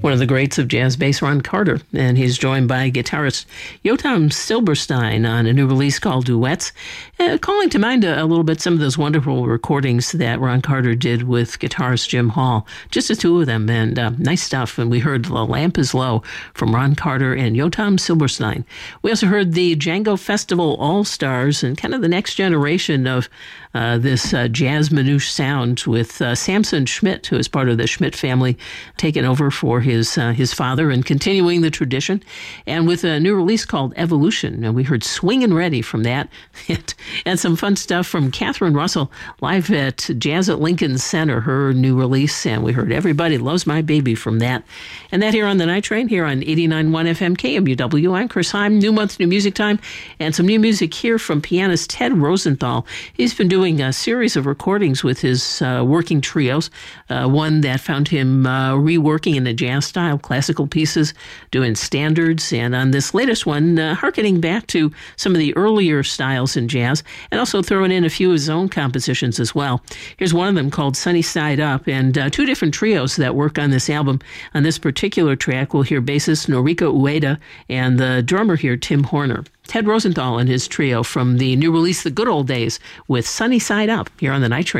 one of the greats of jazz bass, Ron Carter, and he's joined by guitarist Yotam Silberstein on a new release called Duets, calling to mind a little bit some of those wonderful recordings that Ron Carter did with guitarist Jim Hall, just the two of them, and nice stuff. And we heard The Lamp is Low from Ron Carter and Yotam Silberstein. We also heard the Django Festival All-Stars and kind of the next generation of this jazz manouche sound with Samson Schmidt, who is part of the Schmidt family, taking over for his father and continuing the tradition, and with a new release called Evolution. And we heard Swingin' Ready from that, and some fun stuff from Catherine Russell live at Jazz at Lincoln Center, her new release, and we heard Everybody Loves My Baby from that. And that here on the Night Train, here on 89.1 FM KMUW. I'm Chris Heim. New month, new music time, and some new music here from pianist Ted Rosenthal. He's been doing a series of recordings with his working trios, one that found him reworking in a jazz style, classical pieces, doing standards, and on this latest one, hearkening back to some of the earlier styles in jazz, and also throwing in a few of his own compositions as well. Here's one of them called Sunny Side Up, and two different trios that work on this album. On this particular track, we'll hear bassist Noriko Ueda and the drummer here, Tim Horner. Ted Rosenthal and his trio from the new release, The Good Old Days, with Sunny Side Up, here on the Night Train.